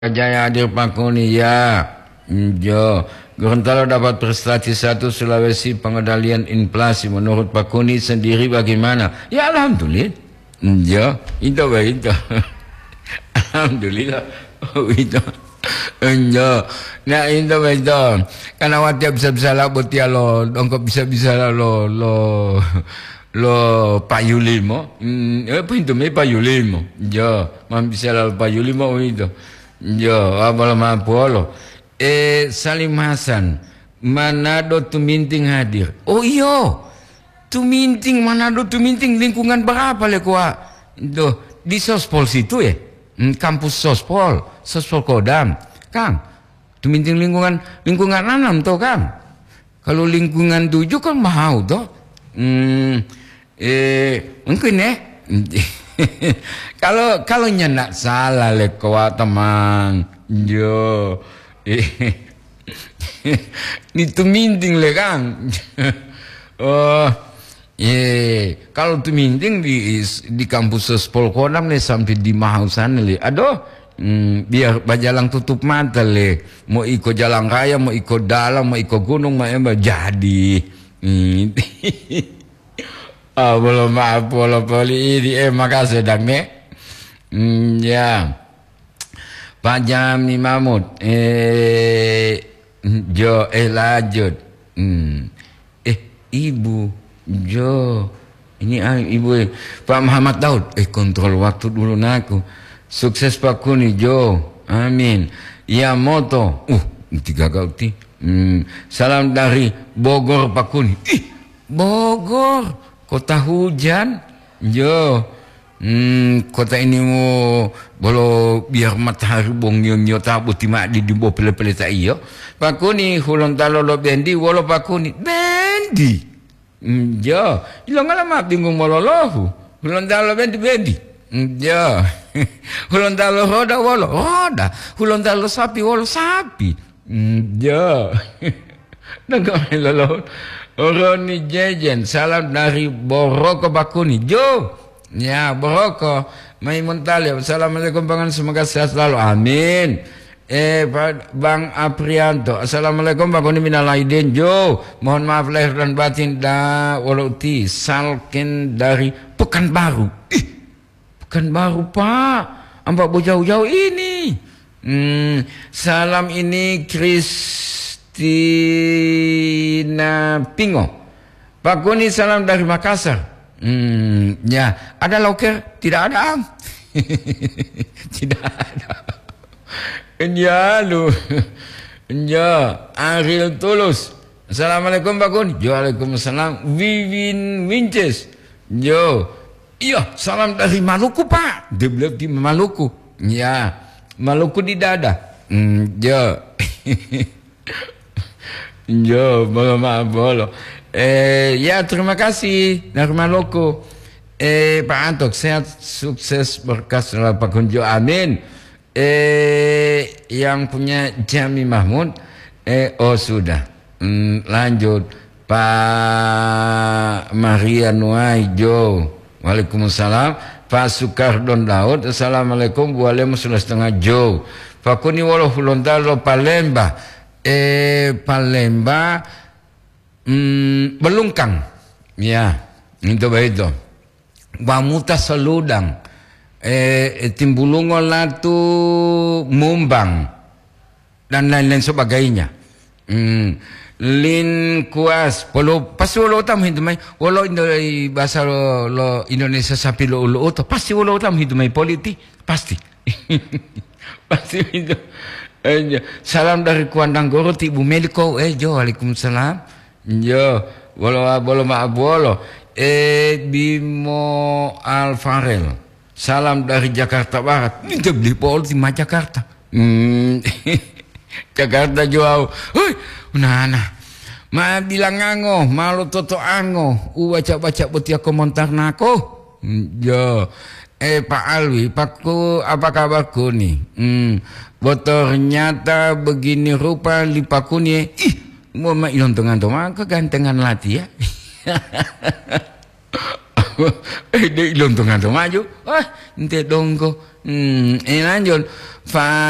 Jaya hadir Pakuni ya. Jo, Gorontalo dapat prestasi 1 Sulawesi pengendalian inflasi. Menurut Pakuni sendiri bagaimana? Ya alhamdulillah. Jo, itu baik itu. Alhamdulillah. Oh itu. Jo, nah itu baik itu. Karena watiap bisa lah buat ya lo, dongkop bisa lah lo Pak Yulimo. Apa itu Pak Yulimo? Jo, mam bisa lah Pak Yulimo itu. Yo, abal mapolo. Salim Hasan, Manado Tuminting hadir. Oh iyo, Tuminting Manado Tuminting lingkungan berapa le kuah? Itu di Sospol situ ya, kampus Sospol Kodam, Kang. Tuminting lingkungan 6 toh Kang. Kalau lingkungan 7 kan mau toh. Mungkin ya. Kalau nyenak salah le kuat teman yo itu minting le Kang. Oh kalau tu minting di kampus Sospol Kodam le sampai di Mahausan le aduh biar bajalang tutup mata le mau ikut jalan raya mau ikut dalam mau ikut gunung mau jadi belum maaf poli ini makasih dang nek. Ya Pak Jami Mahmud Jo lanjut Ibu Jo ini Ibu Pak Muhammad Daud kontrol waktu dulu naku sukses Pak Kuni Jo amin ya moto 3 kali salam dari Bogor Pak Kuni Bogor kota hujan, jo, kota ini mau bolo biar matahari bongnya tabu timak di bawah pele-pele tak iyo. Pakuni Gorontalo lo bendi, wolo Pakuni bendi, jo, ilang alam bingung mololohu, Gorontalo bendi, jo, Gorontalo roda wolo roda, Gorontalo sapi wolo sapi, jo, nggak meloloh. Roni Jejen, salam dari Boroko Pakuni. Jo, ya Boroko. Maimun Talib, assalamualaikum Bang, semoga sehat selalu. Amin. Bang Aprianto, assalamualaikum Bang Kuni minal aidin. Jo, mohon maaf lahir dan batin walau salkin dari Pekanbaru. Pekanbaru Pak, ampak jauh-jauh ini. Salam ini Tina Pingo. Pak Kuni salam dari Makassar. Ya, ada loker? Tidak ada. Tidak ada. Ya lu. Ya, Ariel Tulus. Assalamualaikum Pak Kuni. Waalaikumsalam. Vivin Winches. Yo. Iya, salam dari Maluku Pak. Dia bilang di Maluku. Ya, Maluku di dada. Yo. Jo, maaf bolo. Ya terima kasih dari Maluku. Pak Antok sehat sukses berkas dalam Pak Kunjo amin. Yang punya Jami Mahmud. Oh sudah. Lanjut Pak Maria Nuai Jo. Waalaikumsalam. Pak Sukardon Daud. Assalamualaikum. Waalaikumsalam Jo. Pak Kuni Wolo Gorontalo Palembang. Palembang Belungkang ya itu baik itu Wamuta Seludang Timbulungo Latu Mumbang dan lain-lain sebagainya Lin Kuas pasti wolo utam hidumai wolo bahasa lo Indonesia sapi lo ulo pasti wolo utam hidumai politik pasti pasti itu. Salam dari Kuandang Goro Ibu Meliko Jo waalaikumsalam jo bolo maaf bolo Bimo Alfarel salam dari Jakarta Barat minta beli pol di Jakarta Jakarta jauh nah bilang ango malu toto ango baca butia komentar nako jo Pak Alwi, Pakku apa kabarku nih? Ternyata begini rupa li Pakuni. Mau main tengah-tengah kegantengan latih ya. Dia ilong tengah-tengah maju. Ente dongko. Lanjut.